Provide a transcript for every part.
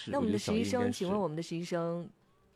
是。 那我们的实习生，请问我们的实习生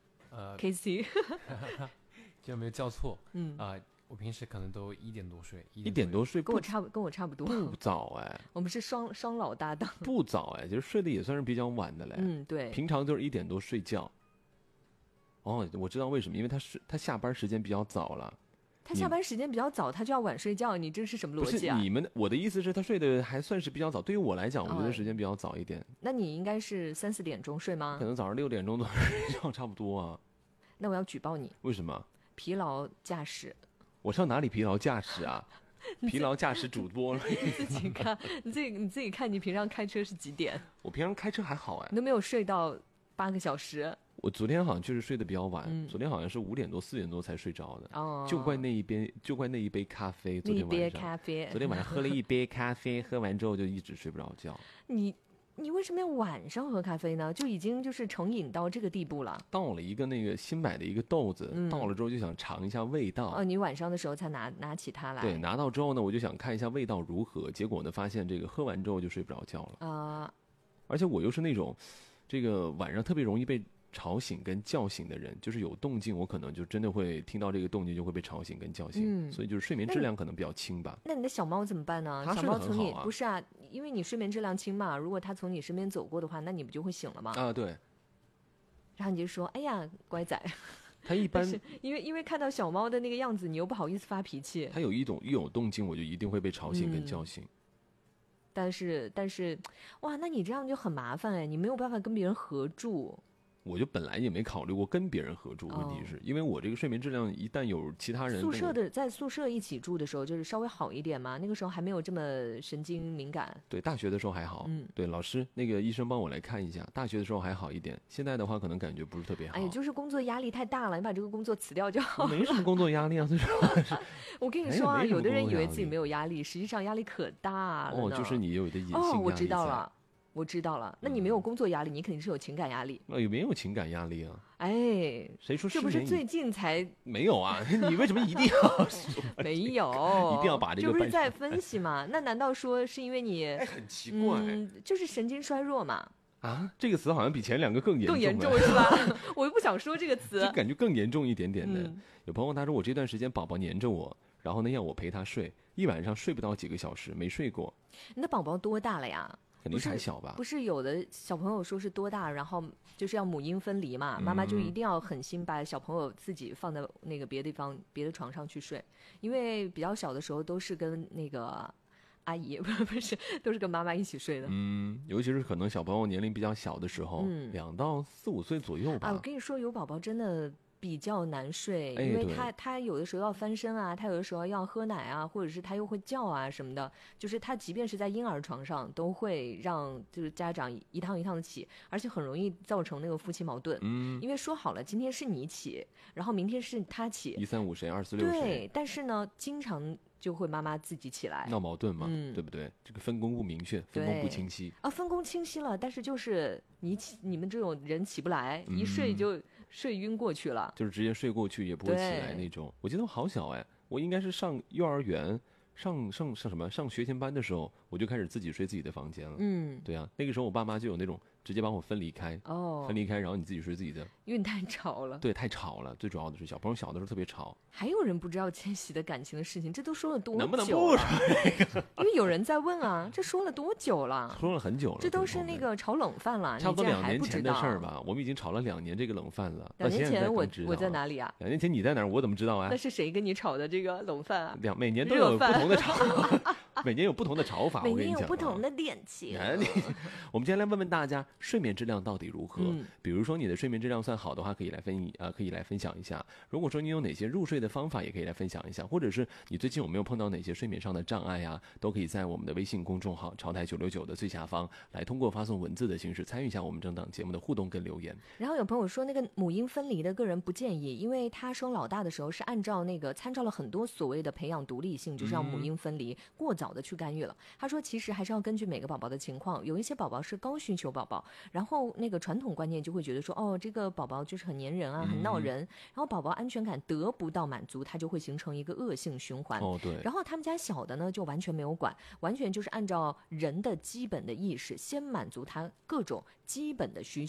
，KC， 就没有叫错，我平时可能都1点多睡 ，1点多睡， 跟我差不多， 不早哎， 我们是双老搭档， 不早哎，就是睡得也算是比较晚的嘞， 对， 平常就是1点多睡觉。哦，我知道为什么，因为他下班时间比较早了。 他下班时间比较早，他就要晚睡觉，你这是什么逻辑啊？ 不是我的意思是，他睡得还算是比较早。对于我来讲，我觉得时间比较早一点。 那你应该是3、4点钟睡吗？ 可能早上6点钟左右睡觉差不多啊。 那我要举报你。 为什么？ 疲劳驾驶。 我上哪里疲劳驾驶啊？疲劳驾驶主播了。 你自己看，你自己看，你平常开车是几点？ 我平常开车还好哎， 你都没有睡到8个小时。 我昨天好像确实睡得比较晚，昨天好像是5点多4点多才睡着的。 哦， 就怪那一杯咖啡。昨天晚上喝了一杯咖啡，喝完之后就一直睡不着觉。 你为什么要晚上喝咖啡呢？就已经就是成瘾到这个地步了。 倒了一个那个新买的一个豆子，倒了之后就想尝一下味道。 你晚上的时候才拿起它来。 对，拿到之后呢，我就想看一下味道如何。结果呢，发现这个喝完之后就睡不着觉了。而且我又是那种，这个晚上特别容易被吵醒跟叫醒的人，就是有动静我可能就真的会听到这个动静就会被吵醒跟叫醒，所以就是睡眠质量可能比较轻吧。 那你的小猫怎么办呢？ 它睡得很好啊。 小猫从你不是啊，因为你睡眠质量轻嘛，如果它从你身边走过的话，那你不就会醒了吗？ 对。 然后你就说哎呀乖仔， 它一般因为看到小猫的那个样子，你又不好意思发脾气。 它一有动静我就一定会被吵醒跟叫醒。 但是哇，那你这样就很麻烦哎，你没有办法跟别人合住。 我就本来也没考虑过跟别人合住，问题是因为我这个睡眠质量一旦有其他人在宿舍一起住的时候就是稍微好一点嘛，那个时候还没有这么神经敏感。 对，大学的时候还好，对，老师那个医生帮我来看一下，大学的时候还好一点，现在的话可能感觉不是特别好。 哎呀，就是工作压力太大了，你把这个工作辞掉就好了。 没什么工作压力啊，最主要是我跟你说啊，有的人以为自己没有压力，实际上压力可大了呢。 就是你有的隐性压力。 我知道了，那你没有工作压力，你肯定是有情感压力。 也没有情感压力啊。 哎， 谁说这不是最近才没有啊？你为什么一定要没有一定要把这个？ 这不是在分析吗？那难道说是因为你很奇怪， 就是神经衰弱嘛？ 啊，这个词好像比前2个更严重是吧？我又不想说这个词， 就感觉更严重一点点的。有朋友他说我这段时间宝宝黏着我，然后呢要我陪他睡，一晚上睡不到几个小时，没睡过。 你的宝宝多大了呀？ 肯定还小吧？ 不是有的小朋友说是多大，然后就是要母婴分离嘛，妈妈就一定要狠心把小朋友自己放在那个别的地方、别的床上去睡，因为比较小的时候都是跟那个阿姨不是都是跟妈妈一起睡的。 尤其是可能小朋友年龄比较小的时候，2到4、5岁左右吧。 我跟你说，有宝宝真的比较难睡，因为他有的时候要翻身啊，他有的时候要喝奶啊，或者是他又会叫啊什么的，就是他即便是在婴儿床上都会让就是家长一趟一趟的起，而且很容易造成那个夫妻矛盾。因为说好了今天是你起，然后明天是他起 ，1、3、5谁，2、4、6谁。 对，但是呢经常就会妈妈自己起来闹矛盾嘛，对不对？这个分工不明确，分工不清晰啊，分工清晰了，但是就是你们这种人起不来，一睡就睡晕过去了， 就是直接睡过去也不会起来那种。我记得我好小哎，我应该是上幼儿园上学前班的时候，我就开始自己睡自己的房间了。对啊，那个时候我爸妈就有那种直接把我分离开，然后你自己睡自己的， 因为你太吵了。 对，太吵了。最主要的是小朋友小的时候特别吵。 还有人不知道千玺的感情的事情，这都说了多久了？ 能不能不说这个？ 因为有人在问啊，这说了多久了？ 说了很久了， 这都是那个炒冷饭了， 差不多2年前的事儿吧。我们已经炒了2年这个冷饭了。2 年前我在哪里啊 ？2年前你在哪儿？我怎么知道啊？ 那是谁跟你炒的这个冷饭啊？ 每年都有不同的炒，每年有不同的炒法。 每年有不同的恋情。 我们今天来问问大家，睡眠质量到底如何？比如说你的睡眠质量算好的话，可以来分享一下。如果说你有哪些入睡的方法，也可以来分享一下。或者是你最近有没有碰到哪些睡眠上的障碍啊？都可以在我们的微信公众号潮台969的最下方来通过发送文字的形式参与一下我们整档节目的互动跟留言。 然后有朋友说那个母婴分离的个人不建议，因为他生老大的时候是按照那个参照了很多所谓的培养独立性，就是要母婴分离，过早的去干预了。他说其实还是要根据每个宝宝的情况，有一些宝宝是高需求宝宝，然后那个传统观念就会觉得说这个宝宝就是很粘人啊，很闹人，然后宝宝安全感得不到满足，他就会形成一个恶性循环。 对。 然后他们家小的呢就完全没有管，完全就是按照人的基本的意识，先满足他各种基本的需求。